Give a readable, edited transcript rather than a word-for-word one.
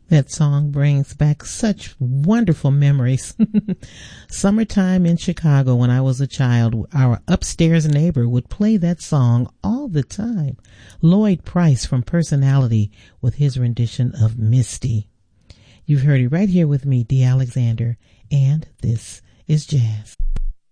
That song brings back such wonderful memories. Summertime in Chicago when I was a child, our upstairs neighbor would play that song all the time. Lloyd Price from Personality with his rendition of Misty. You've heard it right here with me, Dee Alexander, and this is Jazz.